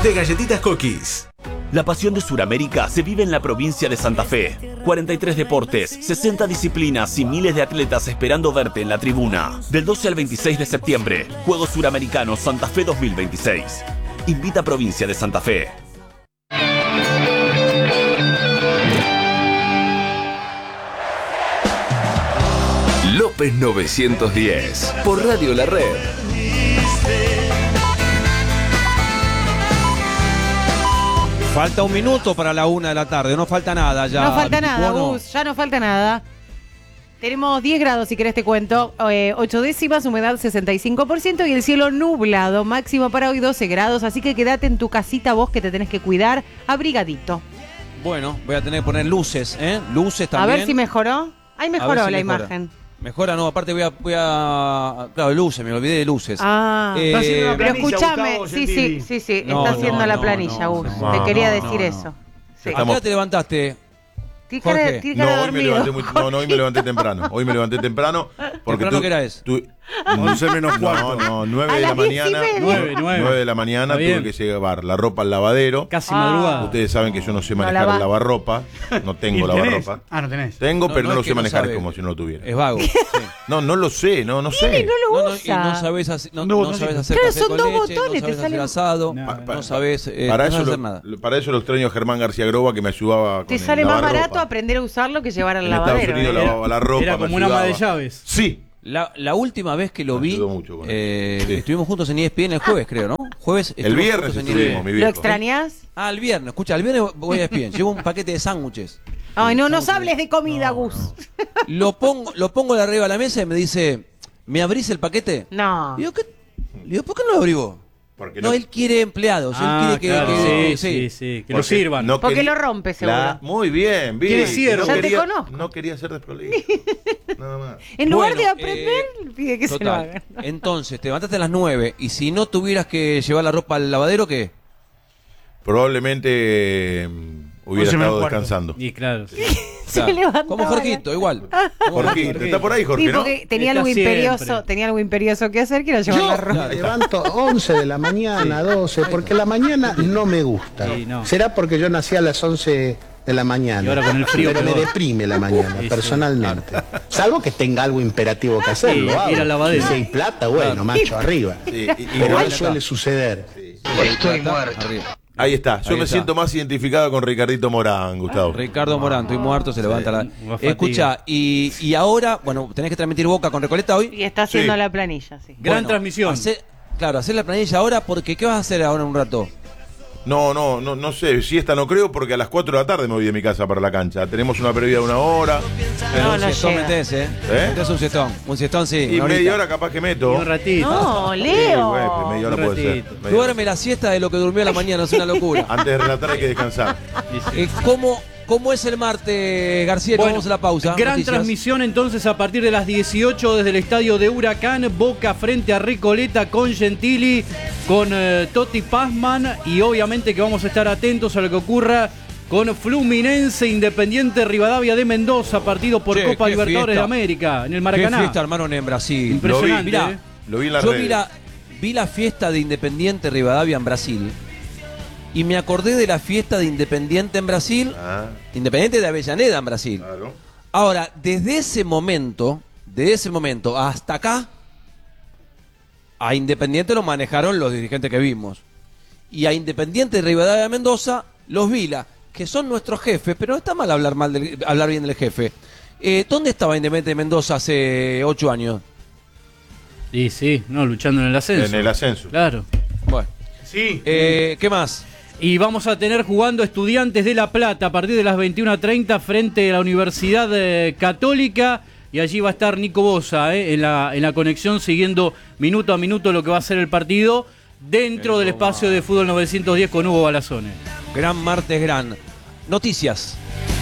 de galletitas Cookies. La pasión de Sudamérica se vive en la provincia de Santa Fe. 43 deportes, 60 disciplinas y miles de atletas esperando verte en la tribuna. Del 12 al 26 de septiembre, Juegos Suramericanos Santa Fe 2026. Invita a Provincia de Santa Fe. López 910, por Radio La Red. Falta un minuto para la 1 de la tarde, no falta nada ya. No falta nada, Bueno, Gus, ya no falta nada. Tenemos 10 grados, si querés te cuento, 8 décimas, humedad 65% y el cielo nublado, máximo para hoy 12 grados, así que quédate en tu casita vos que te tenés que cuidar, abrigadito. Bueno, voy a tener que poner luces, ¿eh? Luces también. A ver si mejoró. Ahí mejoró la mejora. imagen. Mejora, no, aparte voy a... Claro, luces, me olvidé de luces. Ah, Está haciendo una pero planilla, escúchame, Gustavo sí, Gentili. No, está haciendo no, la no, planilla, no, Gus. no, te quería no, decir no, eso. Sí. ¿A qué hora te levantaste? Tiene cara Jorge? tiene cara No, hoy me dormido. levanté hoy me levanté temprano. Hoy me levanté temprano porque ¿Temprano qué hora es? 11 menos cuarto. No, 9 A de la las 10 y mañana. media. 9 de la mañana Está bien. tuve que llevar la ropa al lavadero. Casi Ah. madrugada. Ustedes saben que yo no sé manejar lava. el lavarropa. No tengo ¿Y tenés? lavarropa. Ah, no tenés. Tengo, No, pero no no lo es sé que no manejar sabe. como si no lo tuviera. Es vago. Sí. No lo sé, no sé. No lo No, y usa. no sabes hacer, no botoncitos. sabes hacer Claro, café son con dos leche, botones, no te sabes sale- hacer asado, No, no sabes, Para no eso, sabes hacer nada. para eso lo extraño a Germán García Groba que me ayudaba con Te el sale más lavarropa. barato aprender a usarlo que llevar al En Estados lavadero. Unidos lavaba la ropa. Era me como una ama de ayudaba. llaves. Sí. La última vez que lo Me vi, ayudó mucho con eso. Sí. estuvimos juntos en ESPN el jueves, creo, ¿no? Jueves. El estuvimos viernes juntos en estuvimos, ESPN. mi ¿Lo viejo. extrañás? Ah, el viernes. Escucha, el viernes voy a ESPN. Llevo un paquete de sándwiches. Ay, no nos hables de comida, Gus. Lo pongo de arriba de la mesa y me dice, ¿me abrís el paquete? No. Y digo, Le digo, ¿por qué no lo abrís vos? Porque No, él quiere empleados. Ah, él quiere claro, que sí, que lo Porque sirvan. no Porque quería- lo rompe, seguro. Muy bien, bien. Quiere cierre. Ya te conozco. No quería ser desprolijo. Nada más. En lugar Bueno, de aprender, pide que se lo Total. hagan. Entonces, te levantaste a las 9 y si no tuvieras que llevar la ropa al lavadero, ¿qué? Probablemente hubiera 11 menos estado cuarto. descansando. Y claro. Sí. Se Claro. levantaba Como Jorgito, igual. Como Jorgito, está por ahí, Jorge, Sí, ¿no? porque tenía Está algo imperioso, siempre. tenía algo imperioso que hacer que era llevar la ropa. Claro. Levanto 11 de la mañana, 12, porque la mañana no me gusta. Sí, no. Será porque yo nací a las 11 de la mañana. Y ahora con el frío Pero me peor. deprime la mañana, Sí, sí. personalmente. Salvo que tenga algo imperativo que hacer, Sí, lo hago. ir al lavadero. Si hay plata, bueno, macho, arriba. Sí, y Pero igual no suele suceder. Estoy muerto. Ahí está. Yo Ahí me está. siento más identificado con Ricardito Morán, Gustavo. Ricardo Morán, estoy muerto, se levanta la... Una fatiga. Escucha, y ahora, bueno, tenés que transmitir Boca con Recoleta hoy. Y está haciendo Sí. la planilla, sí. Gran Bueno, transmisión. Claro, hacer la planilla ahora, porque ¿qué vas a hacer ahora en un rato? No sé. Siesta no creo porque a las 4 de la tarde me voy de mi casa para la cancha. Tenemos una previa de 1 hora. Pero No, un no siestón llega. metés, ¿eh? ¿Eh? Metés un siestón, sí. Y una media horita. hora capaz que Y meto. un ratito. No, Sí, Leo. bueno, media hora Un puede ser. ratito. Media hora. Duerme la siesta de lo que durmió a la mañana, es una locura. Antes de relatar hay que descansar. Y sí. ¿Cómo es el martes, García? Bueno, Vamos a la pausa. Gran Noticias. transmisión entonces a partir de las 18 desde el estadio de Huracán, Boca frente a Recoleta con Gentili, con Totti Pazman y obviamente que vamos a estar atentos a lo que ocurra con Fluminense Independiente Rivadavia de Mendoza, partido por Che, Copa qué Libertadores fiesta. de América en el ¿Qué Maracaná. fiesta armaron en Brasil? Impresionante. Mirá, ¿eh? Lo vi en las yo redes. vi la fiesta de Independiente Rivadavia en Brasil y me acordé de la fiesta de Independiente en Brasil, Ah, Independiente de Avellaneda en Brasil. claro. Ahora, desde ese momento hasta acá, a Independiente lo manejaron los dirigentes que vimos. Y a Independiente de Rivadavia de Mendoza, los Vila, que son nuestros jefes, pero no está mal hablar bien del jefe. ¿Dónde estaba Independiente de Mendoza hace 8 años? Y sí, no, luchando en el ascenso. En el ascenso. Claro. Bueno, Sí. ¿qué más? Y vamos a tener jugando Estudiantes de La Plata a partir de las 21:30 frente a la Universidad Católica. Y allí va a estar Nico Bosa en la conexión, siguiendo minuto a minuto lo que va a ser el partido dentro del espacio de Fútbol 910 con Hugo Balazone. Gran martes, gran. Noticias.